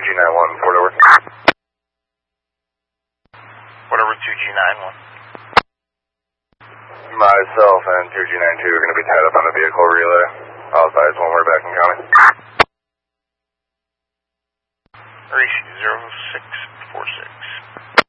2G91, Fort over. Fort over 2G91. Myself and 2G92 are going to be tied up on the vehicle relay. I'll advise when we're back in county. Ratio 0646.